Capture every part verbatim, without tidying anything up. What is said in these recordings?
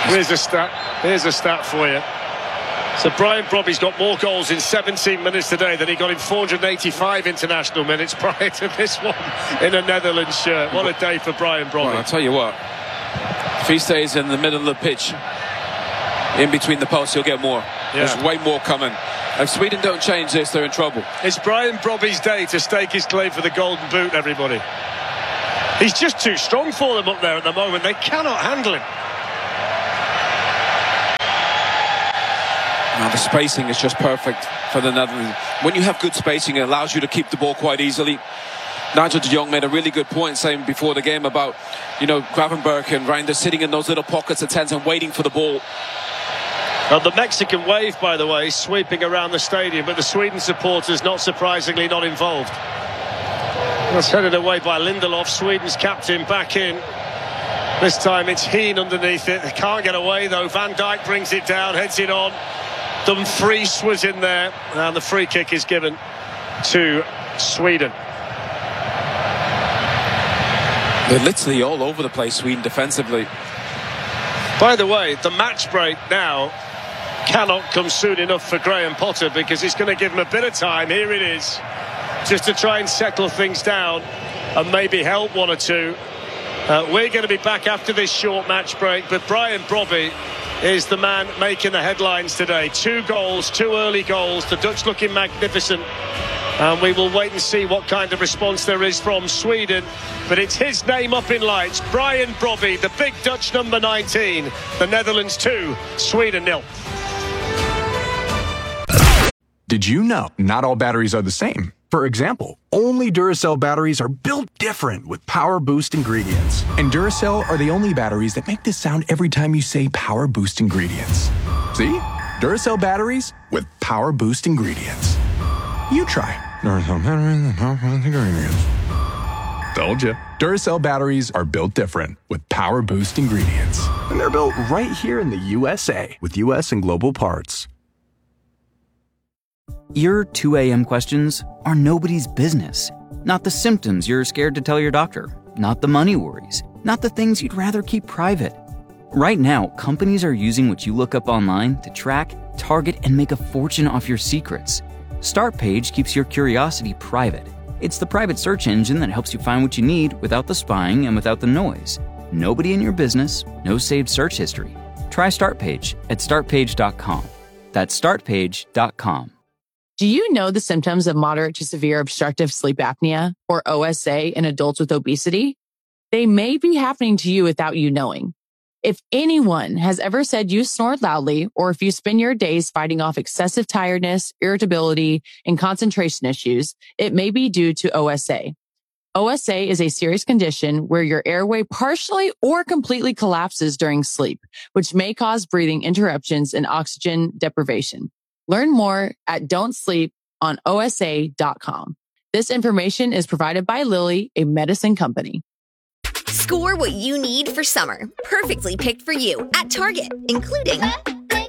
Here's a stat. Here's a stat for you. So Brian Brobbey's got more goals in seventeen minutes today than he got in four hundred eighty-five international minutes prior to this one in a Netherlands shirt. What a day for Brian Brobbey. Well, I'll tell you what, if he stays in the middle of the pitch, in between the posts, he'll get more. Yeah. There's way more coming. If Sweden don't change this, they're in trouble. It's Brian Brobbey's day to stake his claim for the Golden Boot, everybody. He's just too strong for them up there at the moment. They cannot handle him. Now the spacing is just perfect for the Netherlands. When you have good spacing, it allows you to keep the ball quite easily. Nigel de Jong made a really good point saying before the game about, you know, Gravenberch and Reinders sitting in those little pockets at tens and waiting for the ball. Well, the Mexican wave, by the way, sweeping around the stadium, but the Sweden supporters, not surprisingly, not involved. That's headed away by Lindelof, Sweden's captain, back in. This time it's Heen underneath it. They can't get away, though. Van Dijk brings it down, heads it on. Dumfries was in there, and the free kick is given to Sweden. They're literally all over the place, Sweden, defensively. By the way, the match break now cannot come soon enough for Graham Potter, because it's going to give him a bit of time. Here it is, just to try and settle things down and maybe help one or two. Uh, we're going to be back after this short match break, but Brian Brobbey is the man making the headlines today. Two goals, two early goals, the Dutch looking magnificent, and we will wait and see what kind of response there is from Sweden. But it's his name up in lights, Brian Brobbey, the big Dutch number nineteen. The Netherlands two, Sweden nil. Did you know not all batteries are the same? For example, only Duracell batteries are built different with Power Boost ingredients. And Duracell are the only batteries that make this sound every time you say Power Boost ingredients. See? Duracell batteries with Power Boost ingredients. You try. Duracell batteries with Power Boost ingredients. Told you. Duracell batteries are built different with Power Boost ingredients. And they're built right here in the U S A with U S and global parts. Your two a.m. questions are nobody's business. Not the symptoms you're scared to tell your doctor. Not the money worries. Not the things you'd rather keep private. Right now, companies are using what you look up online to track, target, and make a fortune off your secrets. Startpage keeps your curiosity private. It's the private search engine that helps you find what you need without the spying and without the noise. Nobody in your business, no saved search history. Try Startpage at start page dot com. That's start page dot com. Do you know the symptoms of moderate to severe obstructive sleep apnea, or O S A, in adults with obesity? They may be happening to you without you knowing. If anyone has ever said you snore loudly, or if you spend your days fighting off excessive tiredness, irritability, and concentration issues, it may be due to O S A. O S A is a serious condition where your airway partially or completely collapses during sleep, which may cause breathing interruptions and oxygen deprivation. Learn more at don't sleep on O S A dot com. This information is provided by Lilly, a medicine company. Score what you need for summer, perfectly picked for you at Target, including Up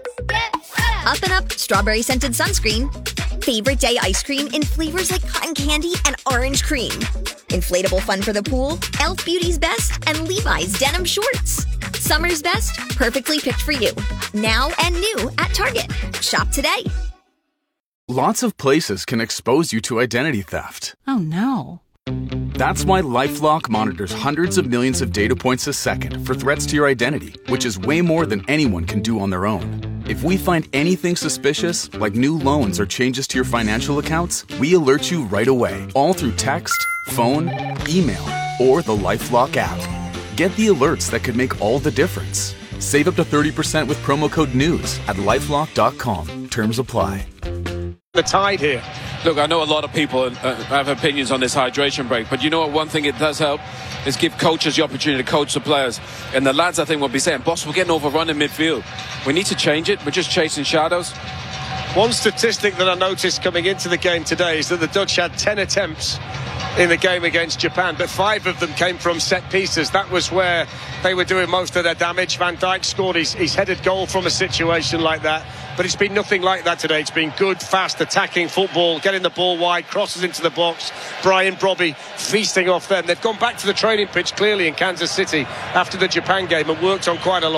and Up strawberry scented sunscreen, favorite day ice cream in flavors like cotton candy and orange cream, inflatable fun for the pool, e l f Beauty's Best, and Levi's denim shorts. Summer's best, perfectly picked for you. Now and new at Target. Shop today. Lots of places can expose you to identity theft. Oh no. That's why LifeLock monitors hundreds of millions of data points a second for threats to your identity, which is way more than anyone can do on their own. If we find anything suspicious, like new loans or changes to your financial accounts, we alert you right away, all through text, phone, email, or the LifeLock app. Get the alerts that could make all the difference. Save up to thirty percent with promo code NEWS at lifelock dot com. Terms apply. The tide here. Look, I know a lot of people uh, have opinions on this hydration break, but you know what? One thing it does help is give coaches the opportunity to coach the players. And the lads, I think, will be saying, boss, we're getting overrun in midfield. We need to change it. We're just chasing shadows. One statistic that I noticed coming into the game today is that the Dutch had ten attempts in the game against Japan, but five of them came from set pieces. That was where they were doing most of their damage. Van Dijk scored his, his headed goal from a situation like that, but it's been nothing like that today. It's been good, fast, attacking football, getting the ball wide, crosses into the box. Brian Brobbey feasting off them. They've gone back to the training pitch clearly in Kansas City after the Japan game and worked on quite a lot.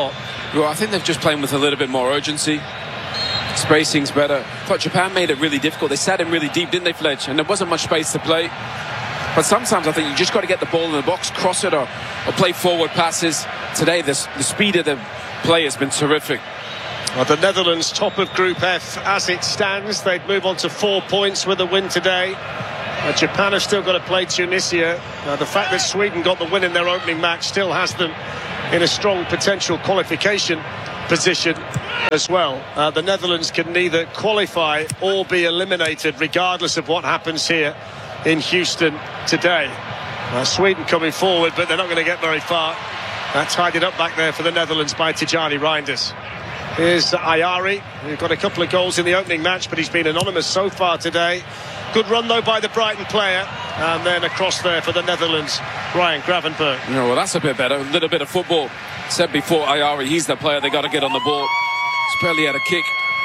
Well, I think they're just playing with a little bit more urgency. Spacing's better. But Japan made it really difficult. They sat in really deep, didn't they, Fletch? And there wasn't much space to play. But sometimes I think you just got to get the ball in the box, cross it, or, or play forward passes. Today, this, the speed of the play has been terrific. Well, the Netherlands top of Group F as it stands. They'd move on to four points with a win today. Uh, Japan have still got to play Tunisia. Uh, the fact that Sweden got the win in their opening match still has them in a strong potential qualification position as well. Uh, the Netherlands can neither qualify or be eliminated regardless of what happens here in Houston today. Uh, Sweden coming forward, but they're not going to get very far. Uh, tied it up back there for the Netherlands by Tijani Reinders. Here's Ayari, who got a couple of goals in the opening match, but he's been anonymous so far today. Good run, though, by the Brighton player. And then across there for the Netherlands, Ryan Gravenberch. Yeah, well, that's a bit better. A little bit of football. Said before, Ayari, he's the player. They got to get on the ball. Spelly had a kick.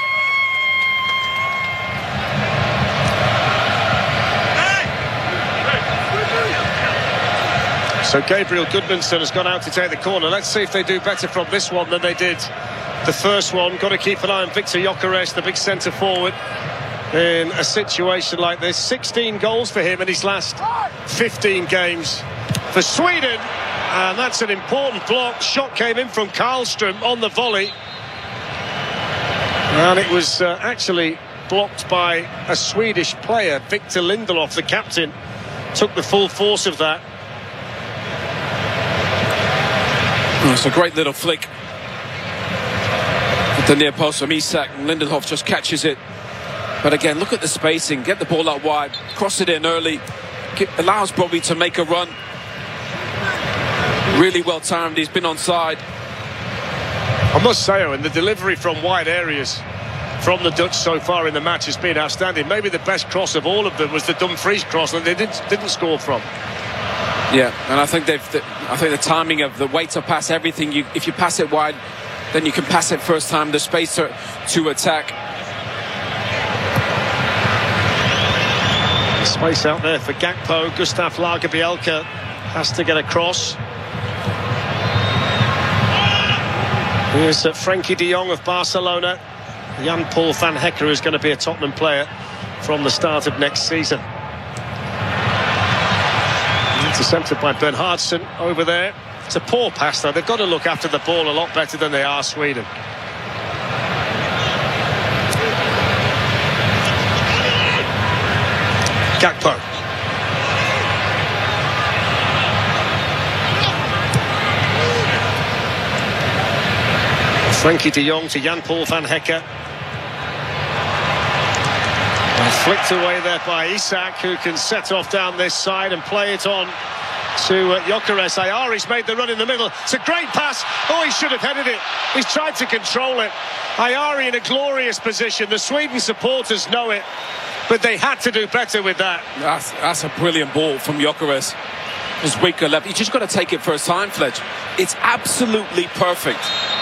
So Gabriel Goodmanson has gone out to take the corner. Let's see if they do better from this one than they did the first one. Got to keep an eye on Victor Gyökeres, the big centre forward, in a situation like this. sixteen goals for him in his last fifteen games for Sweden. And that's an important block. Shot came in from Karlström on the volley. And it was uh, actually blocked by a Swedish player. Victor Lindelof, the captain, took the full force of that. It's a great little flick at the near post from Isak, and Lindelof just catches it. But again, look at the spacing. Get the ball out wide, cross it in early, Get, allows Bobby to make a run. Really well timed. He's been onside. I must say, Owen, the delivery from wide areas from the Dutch so far in the match has been outstanding. Maybe the best cross of all of them was the Dumfries cross that they didn't, didn't score from. Yeah, and I think they've. The, I think the timing of the way to pass everything. You, if you pass it wide, then you can pass it first time. The space to, to attack. Space out there for Gakpo. Gustav Lagerbielke has to get across. Here's uh, Frankie de Jong of Barcelona. Jan-Paul van Hekker is going to be a Tottenham player from the start of next season. Intercepted by Bernhardsson over there. It's a poor pass though. They've got to look after the ball a lot better than they are, Sweden. Gakpo. Frankie de Jong to Jan-Paul van Hekker. And flicked away there by Isak, who can set off down this side and play it on to uh, Gyökeres. Ayari's made the run in the middle. It's a great pass. Oh, he should have headed it. He's tried to control it. Ayari in a glorious position. The Sweden supporters know it, but they had to do better with that. That's, that's a brilliant ball from Gyökeres. His weaker left. You just got to take it first time, Fletch. It's absolutely perfect.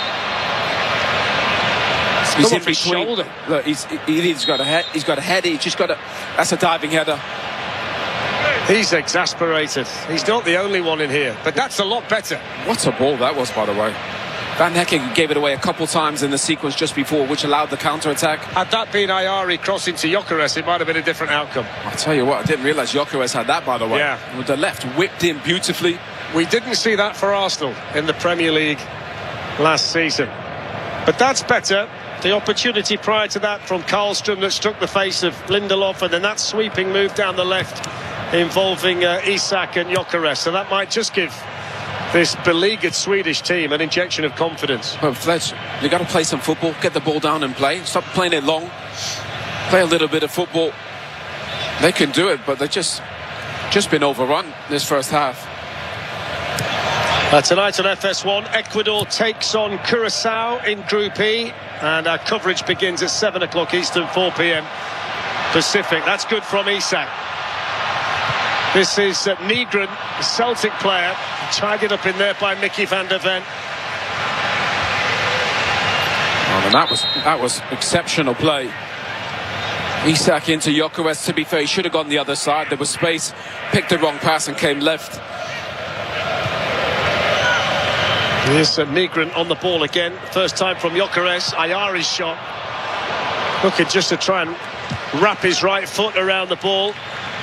He's in between. Shoulder. Look, he's, he's got a head. He's got a head. He's just got a. That's a diving header. He's exasperated. He's not the only one in here, but that's a lot better. What a ball that was, by the way. Van Hekker gave it away a couple times in the sequence just before, which allowed the counter-attack. Had that been Ayari crossing to Gyökeres, it might have been a different outcome. I'll tell you what, I didn't realise Gyökeres had that, by the way. Yeah. With the left whipped in beautifully. We didn't see that for Arsenal in the Premier League last season. But that's better. The opportunity prior to that from Karlström that struck the face of Lindelof, and then that sweeping move down the left involving uh, Isak and Gyökeres. So that might just give this beleaguered Swedish team an injection of confidence. But Fletch, you got to play some football, get the ball down and play. Stop playing it long. Play a little bit of football. They can do it, but they've just, just been overrun this first half. Uh, tonight on F S one, Ecuador takes on Curacao in Group E, and our coverage begins at seven o'clock Eastern, four p m Pacific. That's good from Isak. This is uh, Nygren, a Celtic player, tied it up in there by Mickey van der Ven. Oh, and that was that was exceptional play. Isak into Gyökeres. To be fair, he should have gone the other side. There was space, picked the wrong pass and came left. Here's a Migrant on the ball again. First time from Gyökeres. Ayari's shot. Looking just to try and wrap his right foot around the ball.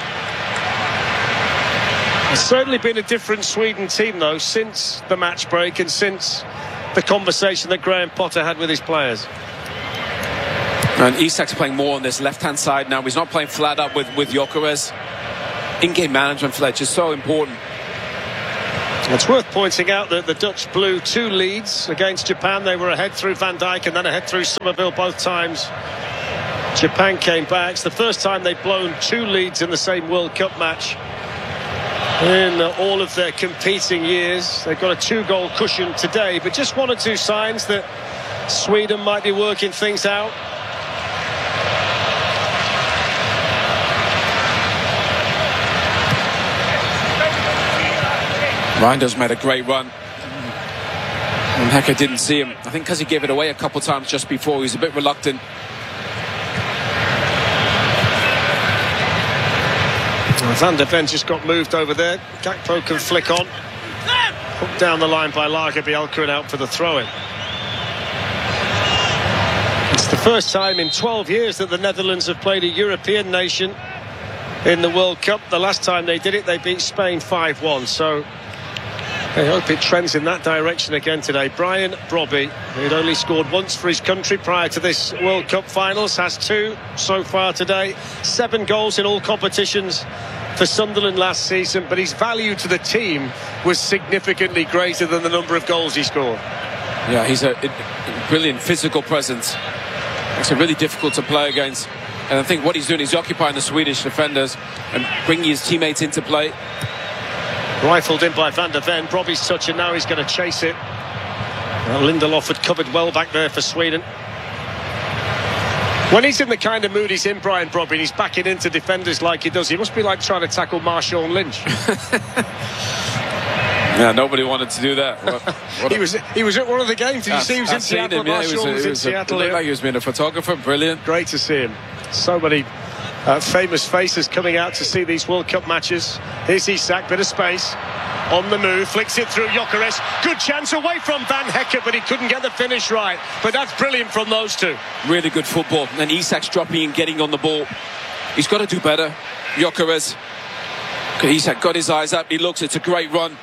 It's certainly been a different Sweden team, though, since the match break and since the conversation that Graham Potter had with his players. And Isak's playing more on this left-hand side now. He's not playing flat up with, with Gyökeres. In-game management, Fletch, is so important. It's worth pointing out that the Dutch blew two leads against Japan. They were ahead through Van Dijk and then ahead through Somerville both times. Japan came back. It's the first time they've blown two leads in the same World Cup match in all of their competing years. They've got a two-goal cushion today, but just one or two signs that Sweden might be working things out. Reinders made a great run. And Hecker didn't see him. I think because he gave it away a couple times just before, he was a bit reluctant. Van der Ven just got moved over there. Gakpo can flick on. Hooked down the line by Lagerbielke and out for the throw-in. It's the first time in twelve years that the Netherlands have played a European nation in the World Cup. The last time they did it, they beat Spain five one. So I hope it trends in that direction again today. Brian Brobby, who'd only scored once for his country prior to this World Cup finals, has two so far today. Seven goals in all competitions for Sunderland last season, but his value to the team was significantly greater than the number of goals he scored. Yeah, he's a, a brilliant physical presence. It's really difficult to play against. And I think what he's doing is occupying the Swedish defenders and bringing his teammates into play. Rifled in by Van der Ven. Brobby's touch, and now he's going to chase it. Well, Lindelof had covered well back there for Sweden. When he's in the kind of mood he's in, Brian Brobby, and he's backing into defenders like he does, he must be like trying to tackle Marshawn Lynch. Yeah, nobody wanted to do that. What, what he was he was at one of the games. Did you I've, see he was I've in Seattle? Him, yeah, Marshawn was, a, was in was Seattle. A, like he was being a photographer. Brilliant. Great to see him. So many uh, famous faces coming out to see these World Cup matches. Here's Isak, bit of space. On the move, flicks it through Gyökeres. Good chance away from Van Hecker, but he couldn't get the finish right. But that's brilliant from those two. Really good football. And Isak's dropping and getting on the ball. He's got to do better. Gyökeres. Isak got his eyes up. He looks. It's a great run.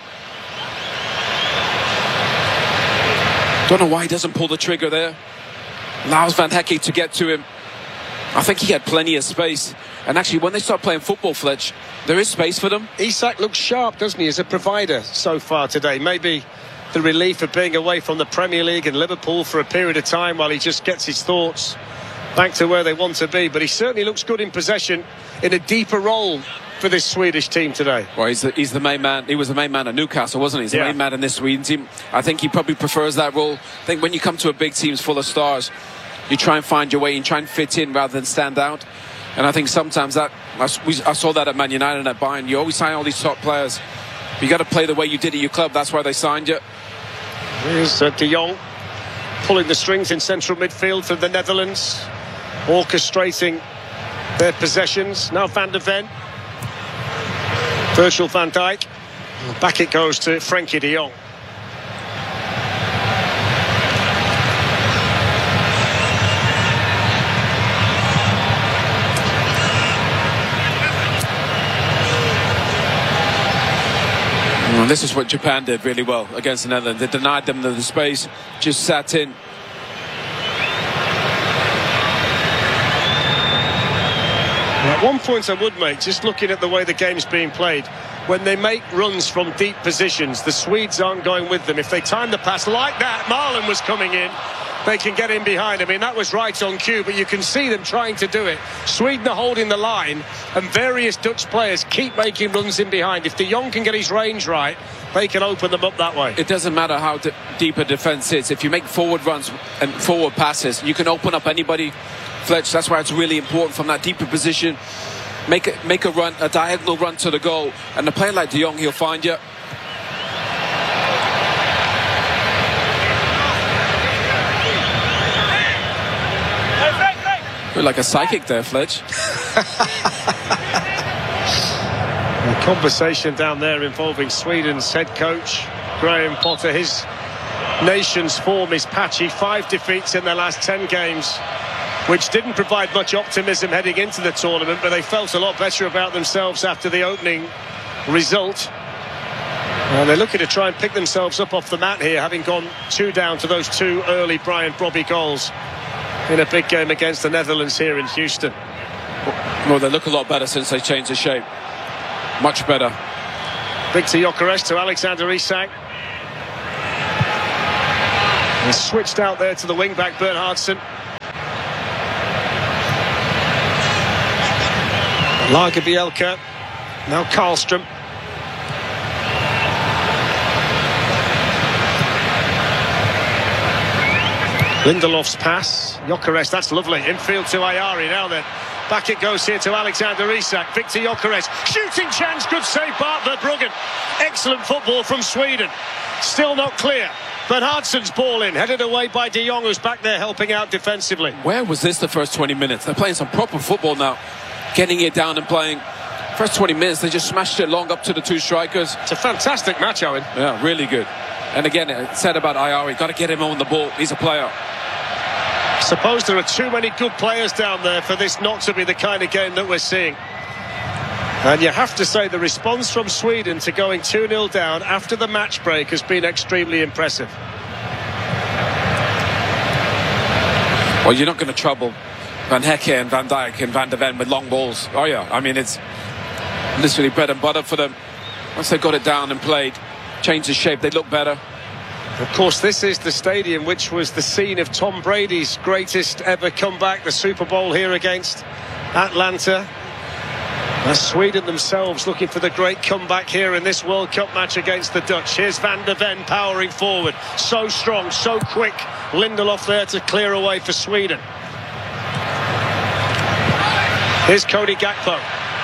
Don't know why he doesn't pull the trigger there. Allows Van Hecker to get to him. I think he had plenty of space. And actually, when they start playing football, Fletch, there is space for them. Isak looks sharp, doesn't he, as a provider so far today. Maybe the relief of being away from the Premier League and Liverpool for a period of time while he just gets his thoughts back to where they want to be. But he certainly looks good in possession, in a deeper role for this Swedish team today. Well, he's the, he's the main man. He was the main man at Newcastle, wasn't he? He's the yeah. main man in this Sweden team. I think he probably prefers that role. I think when you come to a big team full of stars, you try and find your way and try and fit in rather than stand out. And I think sometimes that, I, we, I saw that at Man United and at Bayern. You always sign all these top players. You got to play the way you did at your club. That's why they signed you. Here's uh, De Jong pulling the strings in central midfield for the Netherlands, orchestrating their possessions. Now Van der Ven. Virgil van Dijk. Back it goes to Frenkie de Jong. And this is what Japan did really well against the Netherlands. They denied them the space, just sat in. At one point I would make, just looking at the way the game's being played, when they make runs from deep positions, the Swedes aren't going with them. If they time the pass like that, Marlon was coming in, they can get in behind. I mean, that was right on cue, but you can see them trying to do it. Sweden are holding the line, and various Dutch players keep making runs in behind. If De Jong can get his range right, they can open them up that way. It doesn't matter how de deep a defence is. If you make forward runs and forward passes, you can open up anybody. Fletch, that's why it's really important from that deeper position. Make a, make a run, a diagonal run to the goal, and a player like De Jong, he'll find you. You're like a psychic there, Fletch. A conversation down there involving Sweden's head coach, Graham Potter. His nation's form is patchy. Five defeats in their last ten games, which didn't provide much optimism heading into the tournament, but they felt a lot better about themselves after the opening result. And they're looking to try and pick themselves up off the mat here, having gone two down to those two early Brian Brobby goals in a big game against the Netherlands here in Houston. Well, they look a lot better since they changed the shape. Much better. Victor Gyökeres to Alexander Isak. And switched out there to the wing-back Bernhardsson. Lagerbielke. Now Karlström. Lindelof's pass. Gyökeres, that's lovely. Infield to Ayari now then. Back it goes here to Alexander Isak. Victor Gyökeres. Shooting chance. Good save, Bart Verbruggen. Excellent football from Sweden. Still not clear. Bernhardsson's ball in. Headed away by De Jong, who's back there helping out defensively. Where was this the first twenty minutes? They're playing some proper football now. Getting it down and playing. First twenty minutes, they just smashed it long up to the two strikers. It's a fantastic match, Owen. Yeah, really good. And again, it said about Ayari, got to get him on the ball. He's a player. Suppose there are too many good players down there for this not to be the kind of game that we're seeing. And you have to say the response from Sweden to going two nil down after the match break has been extremely impressive. Well, you're not going to trouble Van Hecke and Van Dijk and Van de Ven with long balls, are you? I mean, it's literally bread and butter for them. Once they got it down and played, changed the shape, they look better. Of course, this is the stadium which was the scene of Tom Brady's greatest ever comeback, the Super Bowl here against Atlanta. As Sweden themselves looking for the great comeback here in this World Cup match against the Dutch. Here's Van de Ven powering forward. So strong, so quick. Lindelof there to clear away for Sweden. Here's Cody Gakpo.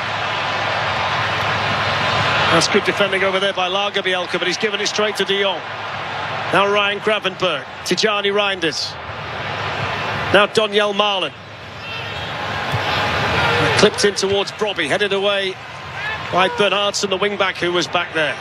That's good defending over there by Lagerbielke, but he's given it straight to De Jong. Now Ryan Gravenberg, Tijani Reinders. Now Donyell Malen. Clipped in towards Brobby, headed away by Bernhardsson, the wing-back who was back there.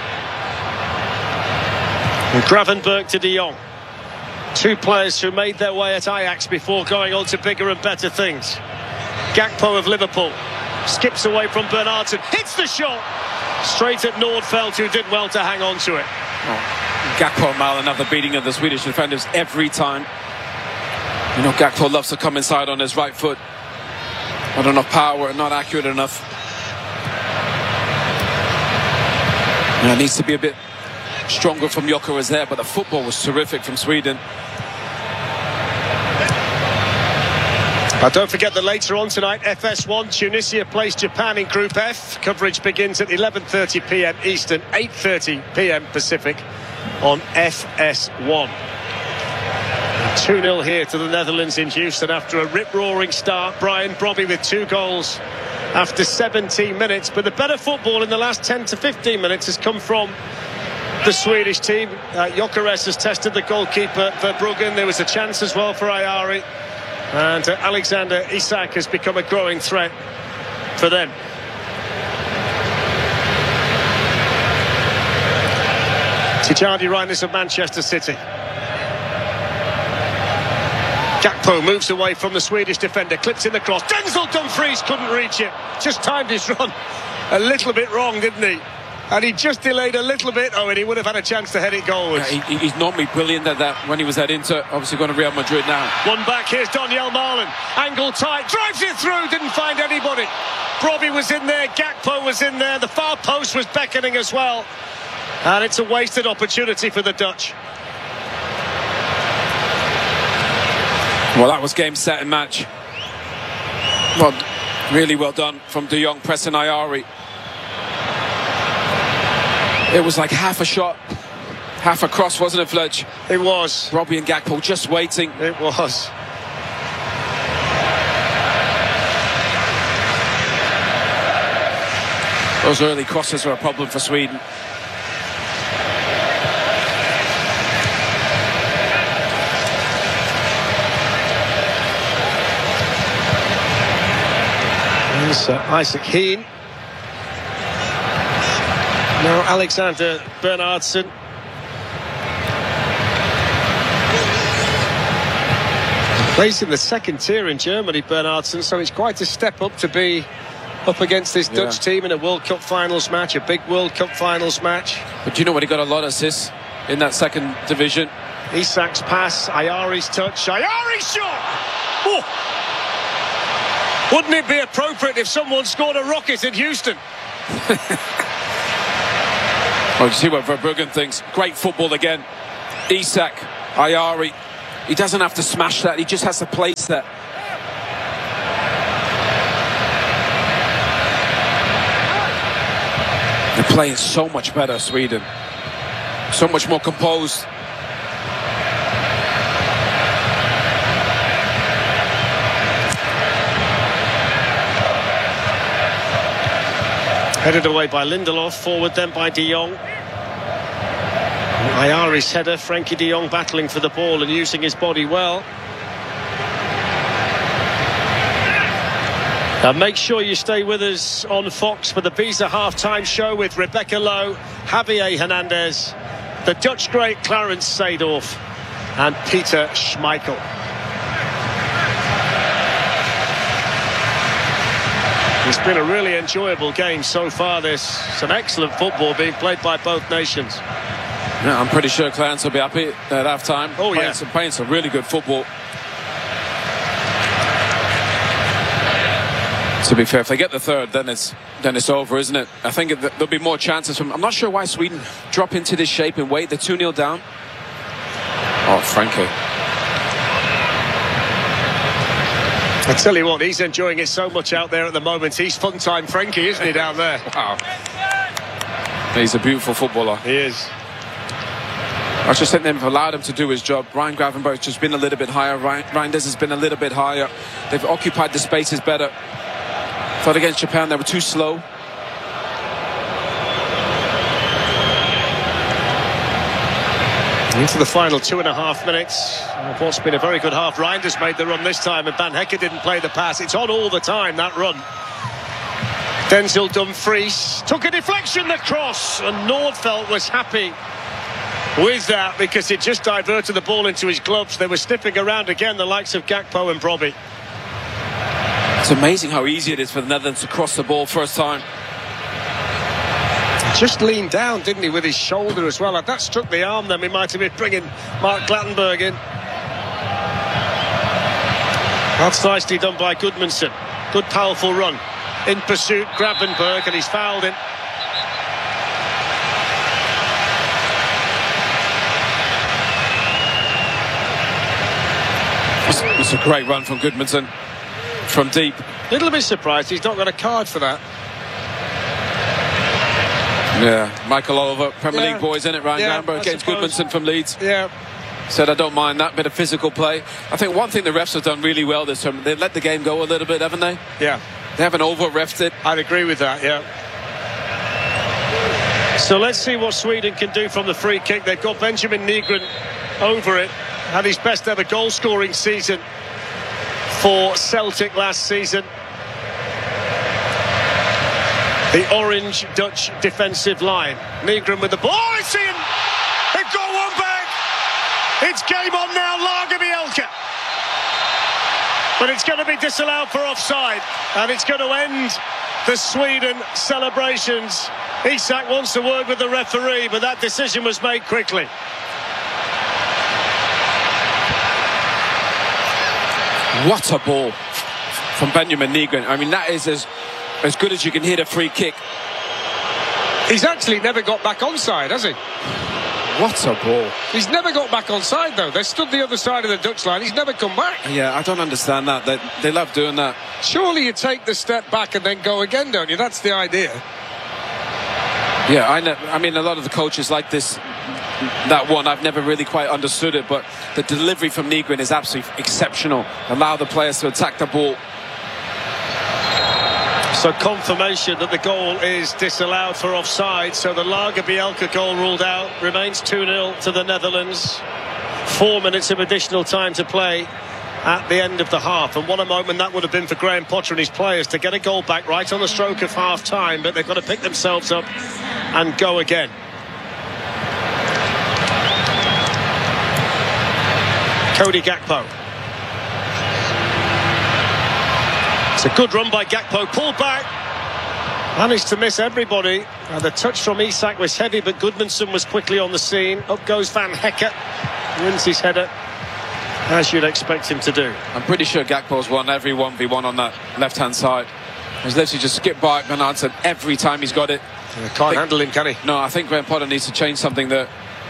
And Gravenberg to De Jong. Two players who made their way at Ajax before going on to bigger and better things. Gakpo of Liverpool skips away from Bernhardsson, hits the shot straight at Nordfeldt, who did well to hang on to it. Oh. Gakpo and Malen have the beating of the Swedish defenders every time. You know, Gakpo loves to come inside on his right foot. Not enough power, not accurate enough. Yeah, needs to be a bit stronger from Gyökeres there, but the football was terrific from Sweden. But don't forget that later on tonight, F S one, Tunisia plays Japan in Group F. Coverage begins at eleven thirty p m Eastern, eight thirty p m Pacific on F S one. two nil here to the Netherlands in Houston after a rip-roaring start. Brian Brobby with two goals after seventeen minutes. But the better football in the last ten to fifteen minutes has come from the Swedish team. Uh, Gyökeres has tested the goalkeeper Verbruggen. There was a chance as well for Ayari. And uh, Alexander Isak has become a growing threat for them. Tijani Reinders of Manchester City. Gakpo moves away from the Swedish defender, clips in the cross. Denzel Dumfries couldn't reach it. Just timed his run a little bit wrong, didn't he? And he just delayed a little bit. Oh, and he would have had a chance to head it goalwards. Yeah, he, he's normally brilliant at that when he was at Inter. Obviously going to Real Madrid now. One back, here's Donyell Malen. Angle tight, drives it through, didn't find anybody. Brobby was in there, Gakpo was in there. The far post was beckoning as well. And it's a wasted opportunity for the Dutch. Well, that was game, set and match. Well, really well done from De Jong pressing Ayari. It was like half a shot, half a cross, wasn't it, Fletch? It was. Brobby and Gakpo just waiting. It was. Those early crosses were a problem for Sweden. There's uh, Isaac Heen. Now Alexander Bernhardsson. Plays in the second tier in Germany, Bernardsson, so it's quite a step up to be up against this Yeah. Dutch team in a World Cup finals match, a big World Cup finals match. But you know what? He got a lot of assists in that second division. Isak's pass, Ayari's touch, Ayari's shot! Oh! Wouldn't it be appropriate if someone scored a rocket in Houston? Oh, you see what Verbruggen thinks. Great football again. Isak, Ayari. He doesn't have to smash that. He just has to place that. They're playing so much better, Sweden. So much more composed. Headed away by Lindelof, forward then by De Jong. Ayari's header, Frankie De Jong battling for the ball and using his body well. And make sure you stay with us on Fox for the Visa half-time show with Rebecca Lowe, Javier Hernandez, the Dutch great Clarence Seedorf and Peter Schmeichel. It's been a really enjoyable game so far. There's some excellent football being played by both nations. Yeah, I'm pretty sure Clarence will be happy at half time. Oh, playing yeah. Some, playing some really good football. To be fair, if they get the third, then it's then it's over, isn't it? I think it, there'll be more chances from... I'm not sure why Sweden drop into this shape and wait. They're two nil down. Oh, Frankie. I tell you what, he's enjoying it so much out there at the moment. He's fun-time Frankie, isn't he, down there? Wow. He's a beautiful footballer. He is. I just think they've allowed him to do his job. Ryan Gravenberg's just been a little bit higher. Ryan, Reinders has been a little bit higher. They've occupied the spaces better. Thought against Japan they were too slow. Into the final two and a half minutes of what's been a very good half. Reinders made the run this time and Van Hekke didn't play the pass. It's on all the time, that run. Denzel Dumfries took a deflection, the cross, and Nordfeldt was happy with that because it just diverted the ball into his gloves. They were sniffing around again, the likes of Gakpo and Brobbey. It's amazing how easy it is for the Netherlands to cross the ball first time. Just leaned down, didn't he, with his shoulder as well. If that struck the arm, then we might have been bringing Mark Glattenberg in. That's nicely done by Gudmundsson. Good, powerful run. In pursuit, Gravenberg, and he's fouled him. It's, it's a great run from Gudmundsson from deep. Little bit surprised he's not got a card for that. Yeah, Michael Oliver, Premier Yeah. League boys, in it? Ryan Yeah, Gravenberg I against suppose. Gudmundsson from Leeds. Yeah. Said, I don't mind that bit of physical play. I think one thing the refs have done really well this time, they've let the game go a little bit, haven't they? Yeah. They haven't over-refed it. I'd agree with that, yeah. So let's see what Sweden can do from the free kick. They've got Benjamin Nygren over it. Had his best ever goal-scoring season for Celtic last season. The orange Dutch defensive line. Nygren with the ball. Oh, it's in! They've got one back! It's game on now, Lagerbielke. But it's going to be disallowed for offside. And it's going to end the Sweden celebrations. Isak wants to work with the referee, but that decision was made quickly. What a ball from Benjamin Nygren. I mean, that is as, as good as you can hit a free kick. He's actually never got back onside, has he? What a ball. He's never got back onside, though. They stood the other side of the Dutch line. He's never come back. Yeah, I don't understand that. They, they love doing that. Surely you take the step back and then go again, don't you? That's the idea. Yeah, I, ne I mean, a lot of the coaches like this, that one, I've never really quite understood it, but the delivery from Nygren is absolutely exceptional. Allow the players to attack the ball. So confirmation that the goal is disallowed for offside. So the Lagerbielke goal ruled out. Remains two nil to the Netherlands. Four minutes of additional time to play at the end of the half. And what a moment that would have been for Graham Potter and his players to get a goal back right on the stroke of half-time. But they've got to pick themselves up and go again. Cody Gakpo. It's a good run by Gakpo, pulled back. Managed to miss everybody. Uh, the touch from Isak was heavy, but Goodmanson was quickly on the scene. Up goes Van Hecke. Wins his header, as you'd expect him to do. I'm pretty sure Gakpo's won every one v one on that left-hand side. He's literally just skipped by Bernardson every time he's got it. Uh, can't think, handle him, can he? No, I think Graham Potter needs to change something there.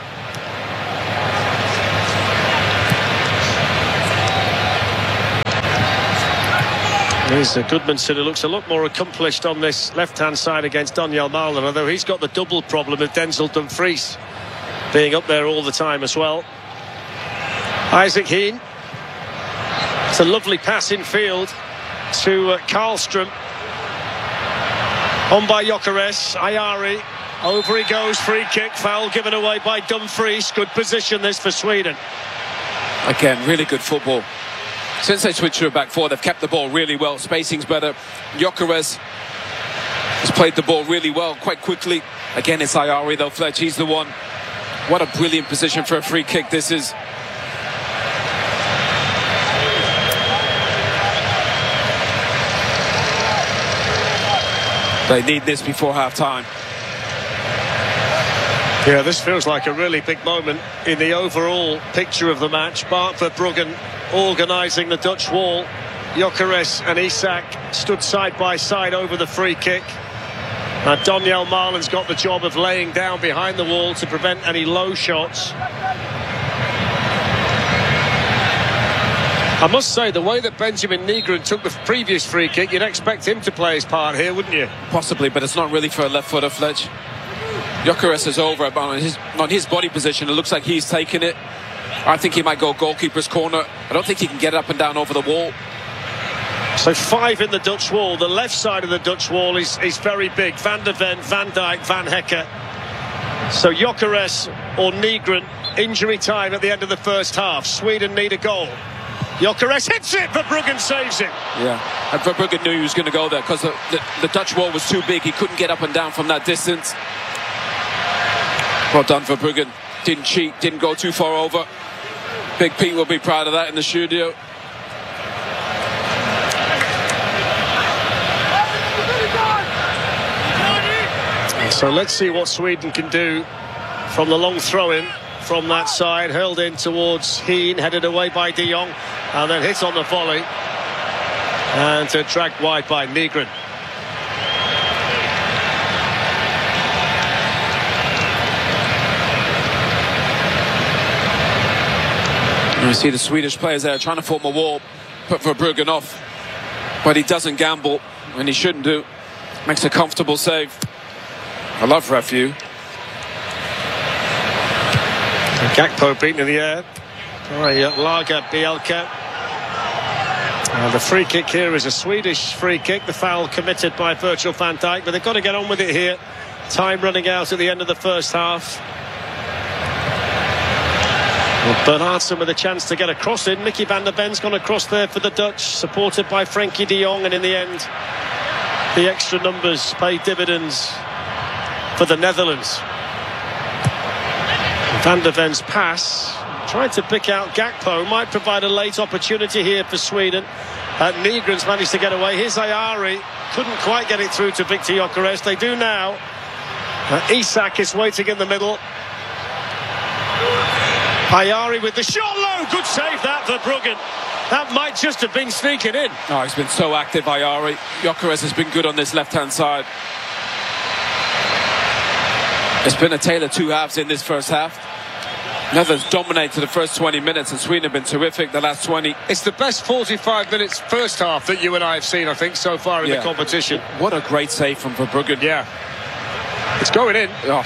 Here's uh, Goodmanson, who looks a lot more accomplished on this left-hand side against Donyell Malen, although he's got the double problem of Denzel Dumfries being up there all the time as well. Isaac Heen. It's a lovely pass in field to uh, Karlstrom. On by Gyökeres. Ayari. Over he goes. Free kick. Foul given away by Dumfries. Good position this for Sweden. Again, really good football. Since they switched to a back four, they've kept the ball really well. Spacing's better. Gyökeres has played the ball really well, quite quickly. Again, it's Ayari though, Fletch. He's the one. What a brilliant position for a free kick this is. They need this before half-time. Yeah, this feels like a really big moment in the overall picture of the match. Bart Verbruggen organising the Dutch wall. Gyökeres and Isak stood side by side over the free kick. Now Donyell Malen's got the job of laying down behind the wall to prevent any low shots. I must say, the way that Benjamin Nygren took the previous free kick, you'd expect him to play his part here, wouldn't you? Possibly, but it's not really for a left footer, Fletch. Gyökeres is over on his, on his body position. It looks like he's taken it. I think he might go goalkeeper's corner. I don't think he can get up and down over the wall. So five in the Dutch wall. The left side of the Dutch wall is, is very big. Van der Ven, Van Dijk, Van Hecke. So Gyökeres or Nygren, injury time at the end of the first half. Sweden need a goal. Gyökeres hits it, Verbruggen saves it. Yeah, and Verbruggen knew he was going to go there because the, the, the Dutch wall was too big. He couldn't get up and down from that distance. Well done, Verbruggen. Didn't cheat, didn't go too far over. Big Pete will be proud of that in the studio. So let's see what Sweden can do from the long throw-in from that side. Hurled in towards Heen, headed away by De Jong, and then hit on the volley. And uh, dragged wide by Nygren. You see the Swedish players there trying to form a wall, put Verbruggen off, but he doesn't gamble, and he shouldn't do. Makes a comfortable save. I love Refu. Gakpo beaten in the air by uh, Lager Bielka. And the free kick here is a Swedish free kick. The foul committed by Virgil van Dijk, but they've got to get on with it here. Time running out at the end of the first half. Well, Bernardson with a chance to get a cross in. Mickey van der Ben's gone across there for the Dutch, supported by Frenkie de Jong, and in the end the extra numbers pay dividends for the Netherlands. Van der Ven's pass, tried to pick out Gakpo, might provide a late opportunity here for Sweden. Uh, Nygren's managed to get away. Here's Ayari, couldn't quite get it through to Victor Gyökeres. They do now. Uh, Isak is waiting in the middle. Ayari with the shot low, good save that, Verbruggen. That might just have been sneaking in. Oh, he's been so active, Ayari. Gyökeres has been good on this left-hand side. It's been a tale of two halves in this first half. Netherlands dominated the first twenty minutes, and Sweden have been terrific the last twenty. It's the best forty-five minutes first half that you and I have seen, I think, so far in yeah. the competition. What a great save from Verbruggen. Yeah. It's going in. Oh.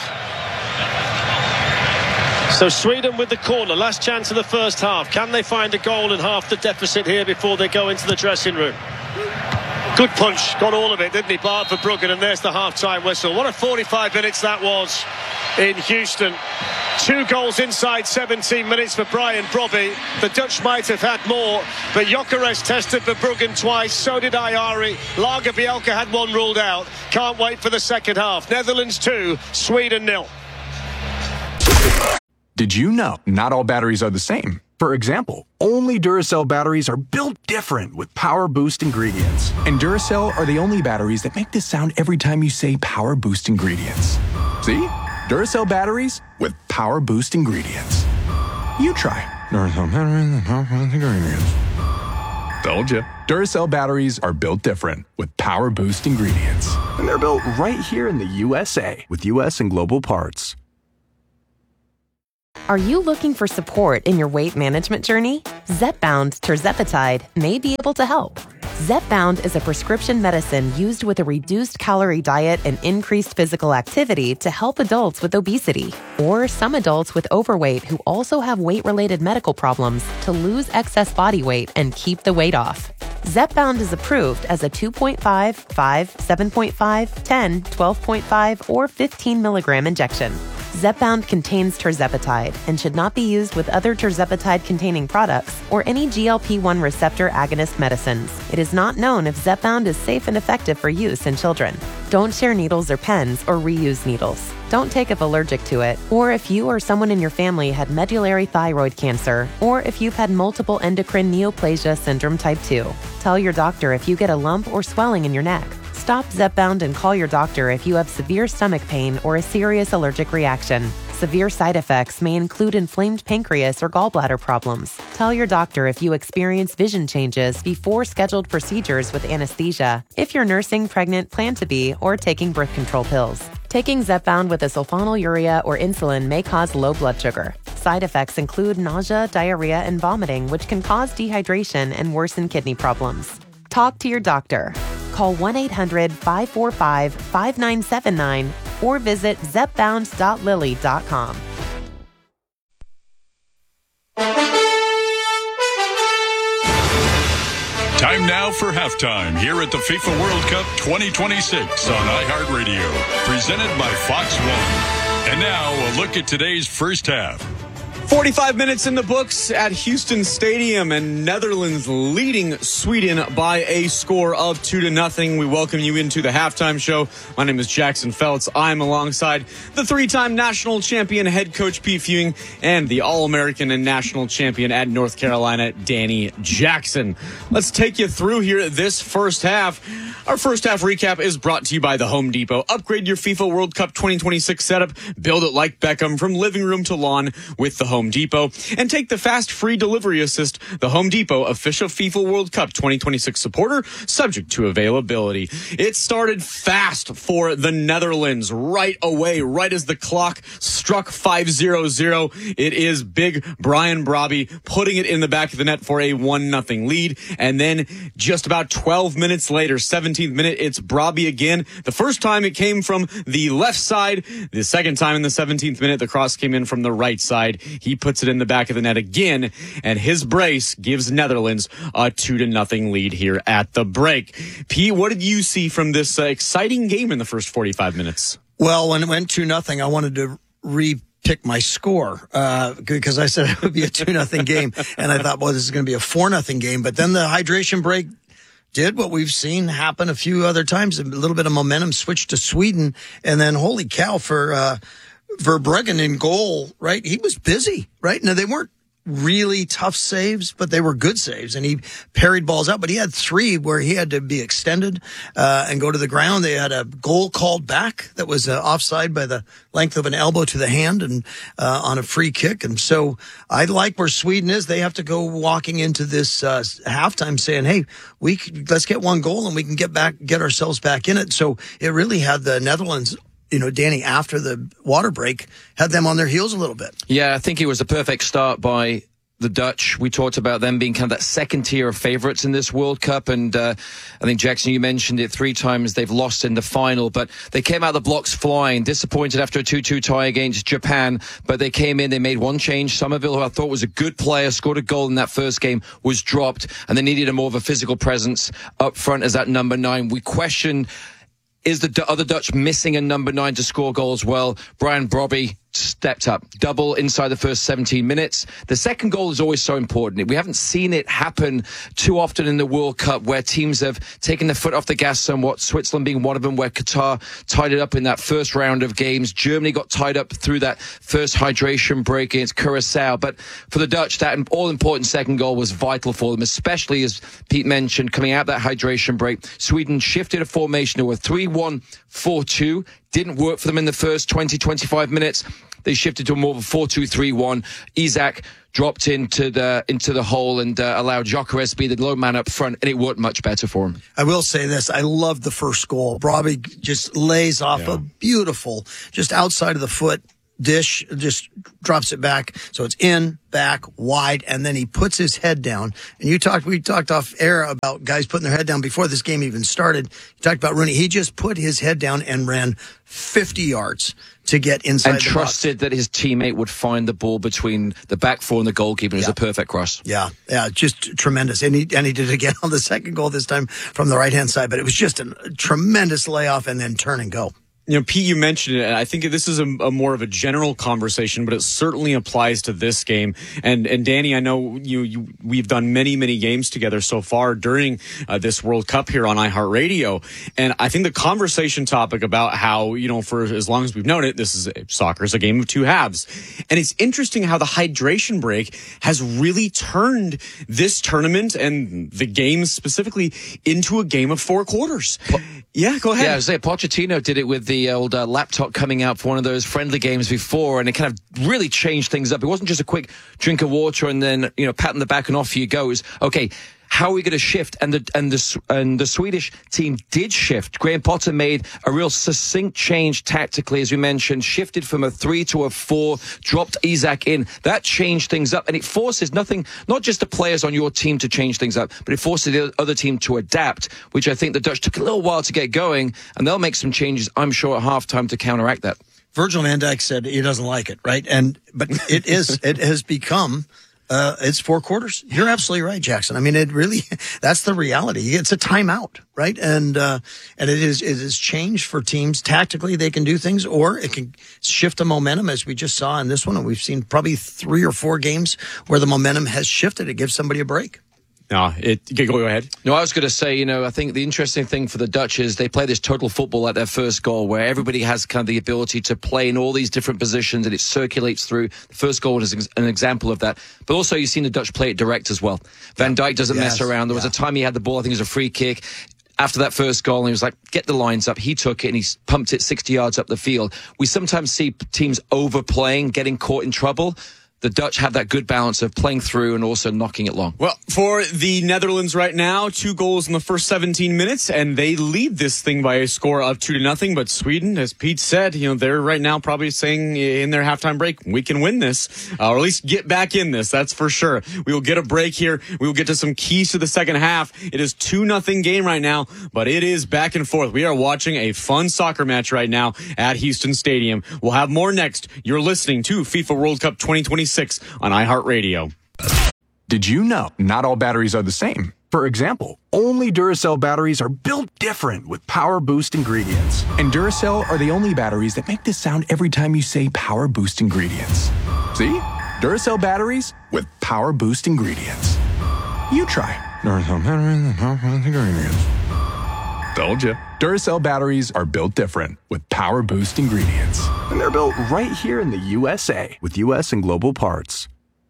So Sweden with the corner, last chance of the first half. Can they find a goal and half the deficit here before they go into the dressing room? Good punch, got all of it, didn't he, Bart Verbruggen, and there's the half-time whistle. What a forty-five minutes that was in Houston. Two goals inside seventeen minutes for Brian Brobby. The Dutch might have had more, but Gyökeres tested Verbruggen twice, so did Ayari. Lager Bielka had one ruled out. Can't wait for the second half. Netherlands two, Sweden nil. Did you know not all batteries are the same? For example, only Duracell batteries are built different with Power Boost ingredients. And Duracell are the only batteries that make this sound every time you say Power Boost ingredients. See? Duracell batteries with Power Boost ingredients. You try. Duracell batteries with Power Boost ingredients. Told you. Duracell batteries are built different with Power Boost ingredients. And they're built right here in the U S A with U S and global parts. Are you looking for support in your weight management journey? Zepbound tirzepatide may be able to help. Zepbound is a prescription medicine used with a reduced calorie diet and increased physical activity to help adults with obesity or some adults with overweight who also have weight-related medical problems to lose excess body weight and keep the weight off. Zepbound is approved as a two point five, five, seven point five, ten, twelve point five, or fifteen milligram injection. Zepbound contains tirzepatide and should not be used with other tirzepatide-containing products or any G L P one receptor agonist medicines. It is not known if Zepbound is safe and effective for use in children. Don't share needles or pens or reuse needles. Don't take if allergic to it, or if you or someone in your family had medullary thyroid cancer, or if you've had multiple endocrine neoplasia syndrome type two. Tell your doctor if you get a lump or swelling in your neck. Stop Zepbound and call your doctor if you have severe stomach pain or a serious allergic reaction. Severe side effects may include inflamed pancreas or gallbladder problems. Tell your doctor if you experience vision changes before scheduled procedures with anesthesia, if you're nursing, pregnant, plan to be, or taking birth control pills. Taking Zepbound with a sulfonylurea or insulin may cause low blood sugar. Side effects include nausea, diarrhea, and vomiting, which can cause dehydration and worsen kidney problems. Talk to your doctor. Call one eight hundred, five four five, five nine seven nine or visit zepbound dot lilly dot com. Time now for halftime here at the FIFA World Cup twenty twenty-six on iHeartRadio, presented by Fox One. And now a look at today's first half. forty-five minutes in the books at Houston Stadium, and Netherlands leading Sweden by a score of two to nothing. We welcome you into the halftime show. My name is Jackson Feltz. I'm alongside the three-time national champion head coach Pete Fewing and the All-American and national champion at North Carolina, Danny Jackson. Let's take you through here this first half. Our first half recap is brought to you by the Home Depot. Upgrade your FIFA World Cup twenty twenty-six setup. Build it like Beckham from living room to lawn with the Home Depot. And take the fast free delivery assist. The Home Depot official FIFA World Cup twenty twenty-six supporter, subject to availability. It started fast for the Netherlands right away, right as the clock struck five zero zero. It is big Brian Brobby putting it in the back of the net for a one nothing lead. And then just about twelve minutes later, seventeenth minute, it's Brobby again. The first time it came from the left side. The second time in the seventeenth minute, the cross came in from the right side. He puts it in the back of the net again, and his brace gives Netherlands a two to nothing lead here at the break. Pete, what did you see from this uh, exciting game in the first forty-five minutes? Well, when it went two nothing, I wanted to re-pick my score uh, because I said it would be a two nothing game, and I thought, well, this is going to be a four nothing game. But then the hydration break did what we've seen happen a few other times. A little bit of momentum switched to Sweden, and then holy cow for uh, Verbruggen in goal, right? He was busy, right? Now, they weren't really tough saves, but they were good saves, and he parried balls out. But he had three where he had to be extended uh, and go to the ground. They had a goal called back that was uh, offside by the length of an elbow to the hand and uh, on a free kick. And so I like where Sweden is. They have to go walking into this uh, halftime saying, hey, we can, let's get one goal and we can get back, get ourselves back in it. So it really had the Netherlands, you know, Danny, after the water break, had them on their heels a little bit. Yeah, I think it was a perfect start by the Dutch. We talked about them being kind of that second tier of favourites in this World Cup, and uh, I think, Jackson, you mentioned it three times they've lost in the final, but they came out the blocks flying, disappointed after a two two tie against Japan, but they came in, they made one change. Somerville, who I thought was a good player, scored a goal in that first game, was dropped, and they needed a more of a physical presence up front as that number nine. We question, is the other Dutch missing a number nine to score goals? Well, Brian Brobby stepped up. Double inside the first seventeen minutes. The second goal is always so important. We haven't seen it happen too often in the World Cup where teams have taken their foot off the gas somewhat. Switzerland being one of them, where Qatar tied it up in that first round of games. Germany got tied up through that first hydration break against Curacao. But for the Dutch, that all-important second goal was vital for them, especially, as Pete mentioned, coming out that hydration break. Sweden shifted a formation to a three one four two. Didn't work for them in the first twenty, twenty-five minutes. They shifted to a more of a four two three one. Isak dropped into the into the hole and uh, allowed Gyökeres to be the low man up front, and it worked much better for him. I will say this. I love the first goal. Brobby just lays off yeah. a beautiful, just outside of the foot dish, just drops it back. So it's in, back, wide, and then he puts his head down. And you talked, we talked off air about guys putting their head down before this game even started. You talked about Rooney. He just put his head down and ran fifty yards to get inside and the trusted box. That his teammate would find the ball between the back four and the goalkeeper. It was yeah. a perfect cross. Yeah, yeah, just tremendous. And he, and he did it again on the second goal, this time from the right-hand side. But it was just a tremendous layoff and then turn and go. You know, Pete, you mentioned it, and I think this is a, a more of a general conversation, but it certainly applies to this game. And and Danny, I know you, you we've done many, many games together so far during uh, this World Cup here on iHeartRadio. And I think the conversation topic about how, you know, for as long as we've known it, this is soccer is a game of two halves. And it's interesting how the hydration break has really turned this tournament and the games specifically into a game of four quarters. Po- yeah, go ahead. Yeah, I was saying, Pochettino did it with the The old uh, laptop coming out for one of those friendly games before, and it kind of really changed things up. It wasn't just a quick drink of water and then, you know, pat on the back and off you go. It was, okay, how are we going to shift? And the and the and the Swedish team did shift. Graham Potter made a real succinct change tactically, as we mentioned, shifted from a three to a four, dropped Isak in. That changed things up, and it forces nothing, not just the players on your team to change things up, but it forces the other team to adapt, which I think the Dutch took a little while to get going, and they'll make some changes, I'm sure, at halftime to counteract that. Virgil van Dijk said he doesn't like it, right? And but it is it has become. Uh, it's four quarters. You're absolutely right, Jackson. I mean, it really, that's the reality. It's a timeout, right? And, uh, and it is, it is changed for teams. Tactically, they can do things, or it can shift the momentum, as we just saw in this one. And we've seen probably three or four games where the momentum has shifted. It gives somebody a break. No, it, go ahead. No, I was going to say, you know, I think the interesting thing for the Dutch is they play this total football at their first goal, where everybody has kind of the ability to play in all these different positions and it circulates through. The first goal is an example of that. But also you've seen the Dutch play it direct as well. Van Dijk doesn't yes, mess around. There was yeah. a time he had the ball, I think it was a free kick. After that first goal, and he was like, get the lines up. He took it and he pumped it sixty yards up the field. We sometimes see teams overplaying, getting caught in trouble. The Dutch have that good balance of playing through and also knocking it long. Well, for the Netherlands right now, two goals in the first seventeen minutes, and they lead this thing by a score of two to nothing. But Sweden, as Pete said, you know, they're right now probably saying in their halftime break, we can win this, uh, or at least get back in this. That's for sure. We will get a break here. We will get to some keys to the second half. It is two nothing game right now, but it is back and forth. We are watching a fun soccer match right now at Houston Stadium. We'll have more next. You're listening to FIFA World Cup twenty twenty-six on iHeartRadio. Did you know not all batteries are the same? For example, only Duracell batteries are built different with Power Boost ingredients. And Duracell are the only batteries that make this sound every time you say Power Boost ingredients. See? Duracell batteries with Power Boost ingredients. You try. Duracell batteries with Power Boost ingredients. Told you. Duracell batteries are built different with Power Boost ingredients. And they're built right here in the U S A with U S and global parts.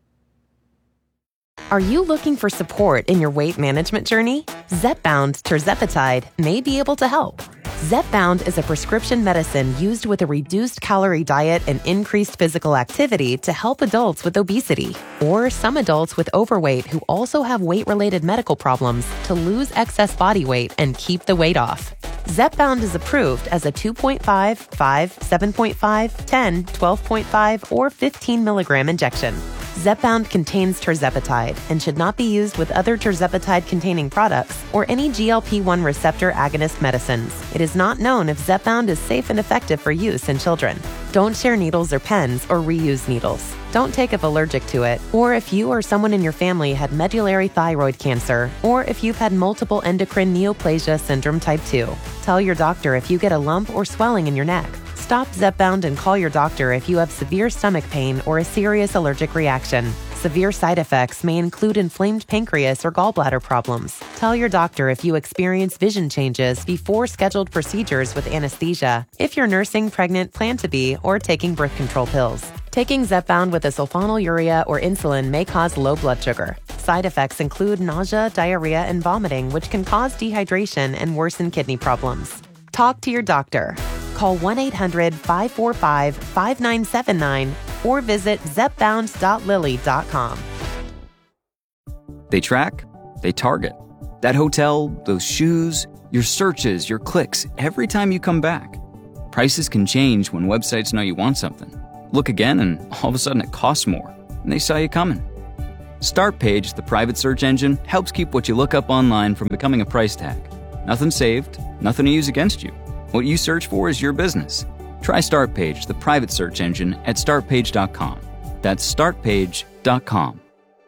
Are you looking for support in your weight management journey? Zepbound tirzepatide may be able to help. Zepbound is a prescription medicine used with a reduced calorie diet and increased physical activity to help adults with obesity, or some adults with overweight who also have weight-related medical problems to lose excess body weight and keep the weight off. Zepbound is approved as a two point five, five, seven point five, ten, twelve point five, or fifteen milligram injection. Zepbound contains tirzepatide and should not be used with other tirzepatide-containing products or any G L P one receptor agonist medicines. It is not known if Zepbound is safe and effective for use in children. Don't share needles or pens or reuse needles. Don't take if allergic to it, or if you or someone in your family had medullary thyroid cancer, or if you've had multiple endocrine neoplasia syndrome type two. Tell your doctor if you get a lump or swelling in your neck. Stop Zepbound and call your doctor if you have severe stomach pain or a serious allergic reaction. Severe side effects may include inflamed pancreas or gallbladder problems. Tell your doctor if you experience vision changes before scheduled procedures with anesthesia, if you're nursing, pregnant, plan to be, or taking birth control pills. Taking Zepbound with a sulfonylurea or insulin may cause low blood sugar. Side effects include nausea, diarrhea, and vomiting, which can cause dehydration and worsen kidney problems. Talk to your doctor. Call one eight hundred five four five five nine seven nine or visit zepbound dot lilly dot com. They track, they target. That hotel, those shoes, your searches, your clicks, every time you come back. Prices can change when websites know you want something. Look again and all of a sudden it costs more, and they saw you coming. Startpage, the private search engine, helps keep what you look up online from becoming a price tag. Nothing saved, nothing to use against you. What you search for is your business. Try Startpage, the private search engine, at start page dot com. That's start page dot com.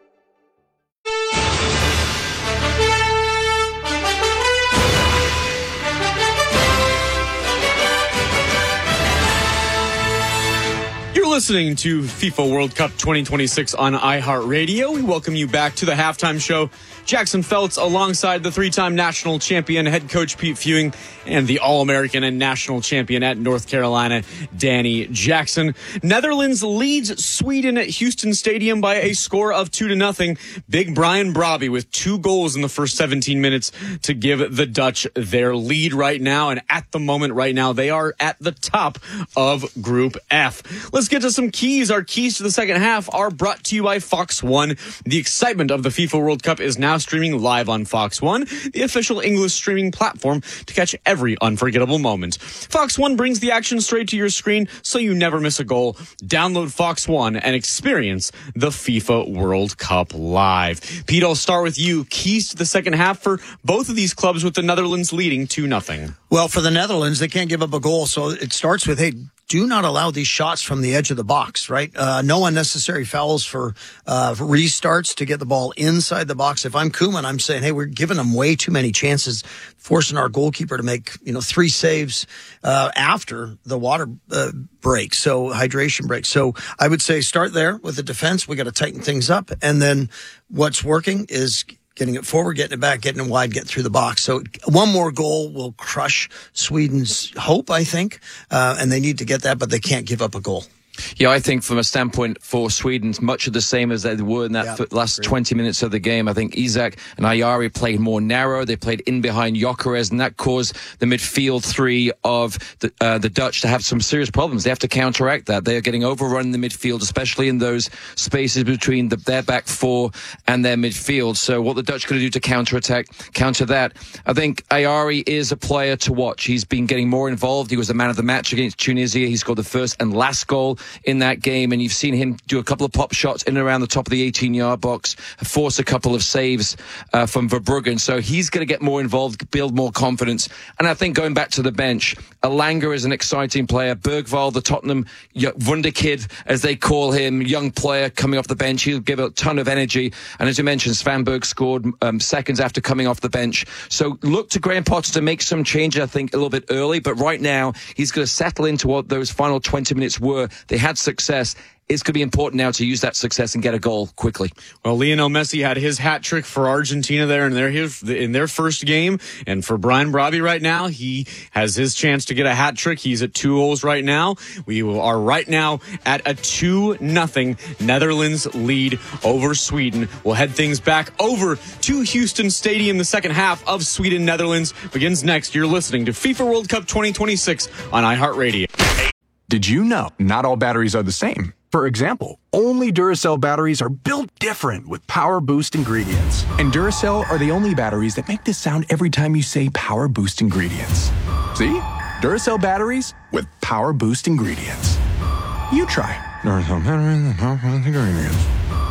You're listening to FIFA World Cup twenty twenty-six on iHeartRadio. We welcome you back to the halftime show. Jackson Feltz alongside the three-time national champion head coach Pete Fewing and the All-American and national champion at North Carolina, Danny Jackson. Netherlands leads Sweden at Houston Stadium by a score of two to nothing. Big Brian Brobby with two goals in the first seventeen minutes to give the Dutch their lead right now. And at the moment right now, they are at the top of Group F. Let's get to some keys. Our keys to the second half are brought to you by Fox One. The excitement of the FIFA World Cup is now streaming live on Fox One, the official English streaming platform to catch every unforgettable moment. Fox One brings the action straight to your screen so you never miss a goal. Download Fox One and experience the FIFA World Cup live. Pete, I'll start with you. Keys to the second half for both of these clubs with the Netherlands leading two nothing. Well, for the Netherlands, they can't give up a goal, so it starts with, hey, do not allow these shots from the edge of the box, right? Uh, no unnecessary fouls for uh, restarts to get the ball inside the box. If I'm Koeman, I'm saying, hey, we're giving them way too many chances, forcing our goalkeeper to make, you know, three saves uh, after the water uh, break, so hydration break. So I would say start there with the defense. We got to tighten things up. And then what's working is getting it forward, getting it back, getting it wide, getting through the box. So one more goal will crush Sweden's hope, I think, uh, and they need to get that, but they can't give up a goal. Yeah, I think from a standpoint for Sweden, much of the same as they were in that Yeah, last great. twenty minutes of the game. I think Isak and Ayari played more narrow. They played in behind Gyökeres, and that caused the midfield three of the, uh, the Dutch to have some serious problems. They have to counteract that. They are getting overrun in the midfield, especially in those spaces between the, their back four and their midfield. So what the Dutch going to do to counterattack, counter that? I think Ayari is a player to watch. He's been getting more involved. He was the man of the match against Tunisia. He scored the first and last goal in that game, and you've seen him do a couple of pop shots in and around the top of the eighteen-yard box, force a couple of saves uh, from Verbruggen. So he's going to get more involved, build more confidence. And I think going back to the bench, Elanga is an exciting player. Bergvall, the Tottenham wunderkid, as they call him, young player coming off the bench. He'll give a ton of energy. And as you mentioned, Svanberg scored um, seconds after coming off the bench. So look to Graham Potter to make some changes, I think, a little bit early. But right now, he's going to settle into what those final twenty minutes were. They had success. It's going to be important now to use that success and get a goal quickly. Well, Lionel Messi had his hat trick for Argentina there in their in their first game, and for Brian Brobby right now, he has his chance to get a hat trick. He's at two goals right now. We are right now at a two nothing Netherlands lead over Sweden. We'll head things back over to Houston Stadium. The second half of Sweden Netherlands begins next. You're listening to FIFA World Cup twenty twenty-six on iHeartRadio. Did you know not all batteries are the same? For example, only Duracell batteries are built different with Power Boost ingredients. And Duracell are the only batteries that make this sound every time you say Power Boost ingredients. See? Duracell batteries with Power Boost ingredients. You try. Duracell batteries with Power Boost ingredients.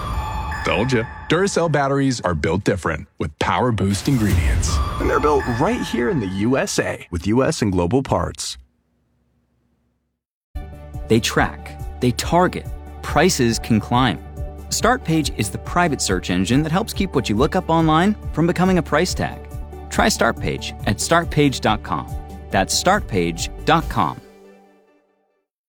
Told you. Duracell batteries are built different with Power Boost ingredients. And they're built right here in the U S A with U S and global parts. They track, they target, prices can climb. Startpage is the private search engine that helps keep what you look up online from becoming a price tag. Try Startpage at start page dot com. That's start page dot com.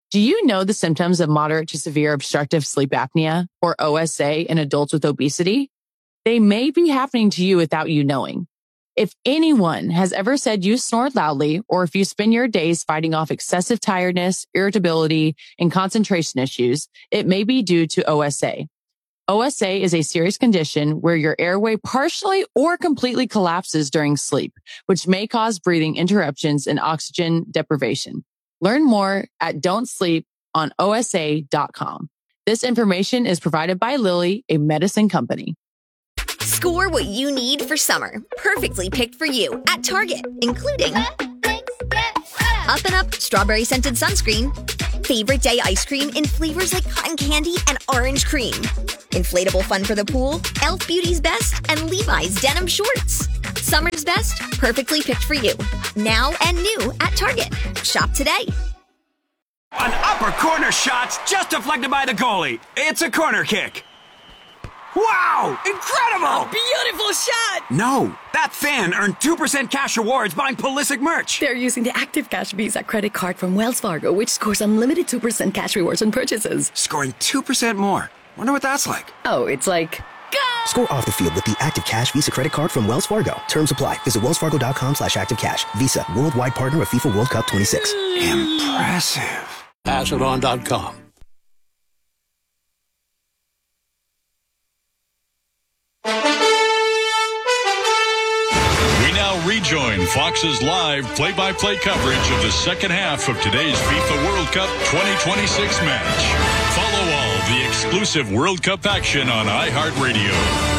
Do you know the symptoms of moderate to severe obstructive sleep apnea, or O S A, in adults with obesity? They may be happening to you without you knowing. If anyone has ever said you snore loudly, or if you spend your days fighting off excessive tiredness, irritability, and concentration issues, it may be due to O S A. O S A is a serious condition where your airway partially or completely collapses during sleep, which may cause breathing interruptions and oxygen deprivation. Learn more at don't sleep on O S A dot com. This information is provided by Lilly, a medicine company. Score what you need for summer, perfectly picked for you at Target, including Up and Up strawberry scented sunscreen, favorite day ice cream in flavors like cotton candy and orange cream, inflatable fun for the pool, e l f Beauty's Best, and Levi's denim shorts. Summer's best, perfectly picked for you. Now and new at Target. Shop today. An upper corner shot's just deflected by the goalie. It's a corner kick. Wow! Incredible! A beautiful shot! No, that fan earned two percent cash rewards buying Pulisic merch. They're using the Active Cash Visa credit card from Wells Fargo, which scores unlimited two percent cash rewards on purchases. Scoring two percent more. Wonder what that's like. Oh, it's like... Go! Score off the field with the Active Cash Visa credit card from Wells Fargo. Terms apply. Visit wellsfargo.com slash activecash. Visa, worldwide partner of FIFA World Cup twenty-six. Impressive. Pass it on dot com. We now rejoin Fox's live play-by-play coverage of the second half of today's FIFA World Cup twenty twenty-six match. Follow all the exclusive World Cup action on iHeartRadio.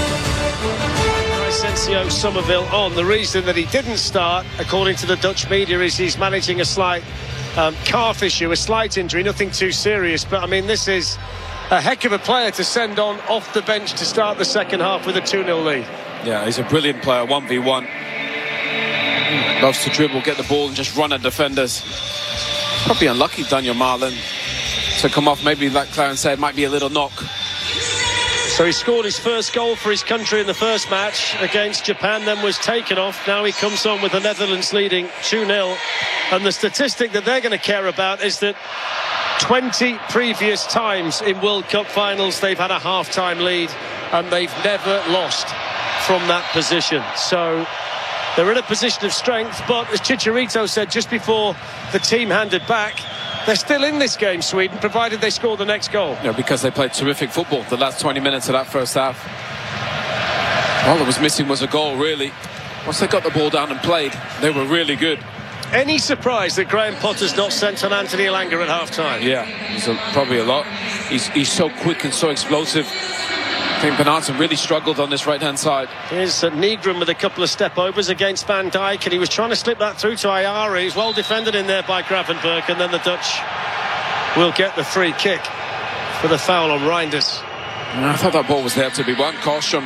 Asensio Somerville on. The reason that he didn't start, according to the Dutch media, is he's managing a slight um, calf issue, a slight injury, nothing too serious. But, I mean, this is a heck of a player to send on off the bench to start the second half with a two nil lead. Yeah, he's a brilliant player, one v one. Loves to dribble, get the ball and just run at defenders. Probably unlucky, Daniel Marlin, to come off. Maybe, like Clarence said, might be a little knock. So he scored his first goal for his country in the first match against Japan, then was taken off. Now he comes on with the Netherlands leading two nil. And the statistic that they're going to care about is that twenty previous times in World Cup finals they've had a half-time lead and they've never lost from that position. So they're in a position of strength, but as Chicharito said just before the team handed back, they're still in this game, Sweden, provided they score the next goal. Yeah, because they played terrific football the last twenty minutes of that first half. All that was missing was a goal, really. Once they got the ball down and played, they were really good. Any surprise that Graham Potter's not sent on Anthony Elanga at half-time? Yeah, it's a, probably a lot. He's, he's so quick and so explosive. I think Bernardson really struggled on this right-hand side. Here's uh, Negron with a couple of step-overs against Van Dijk, and he was trying to slip that through to Ayari. He's well defended in there by Gravenberch, and then the Dutch will get the free kick for the foul on Reinders. I thought that ball was there to be won. Karlstrom.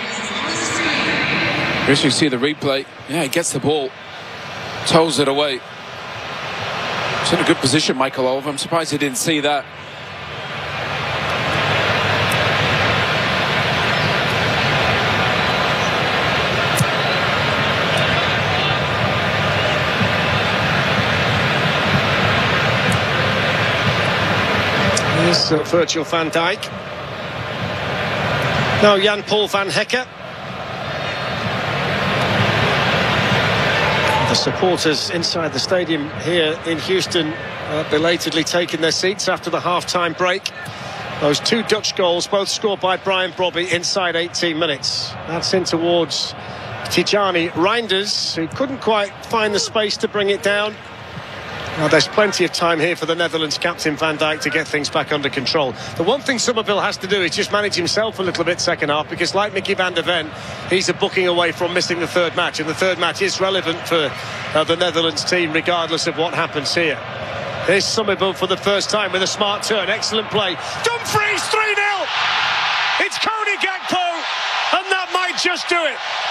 Here's you see the replay. Yeah, he gets the ball, toes it away. He's in a good position, Michael Oliver. I'm surprised he didn't see that. Here's uh, Virgil van Dijk. Now Jan-Paul van Hecke. The supporters inside the stadium here in Houston uh, belatedly taking their seats after the half-time break. Those two Dutch goals, both scored by Brian Brobby inside eighteen minutes. That's in towards Tijani Reinders, who couldn't quite find the space to bring it down. Now, there's plenty of time here for the Netherlands captain Van Dijk to get things back under control. The one thing Somerville has to do is just manage himself a little bit second half, because like Mickey van der Ven, he's a booking away from missing the third match, and the third match is relevant for uh, the Netherlands team regardless of what happens here. Here's Somerville for the first time with a smart turn. Excellent play. Dumfries, three nil! It's Cody Gakpo, and that might just do it.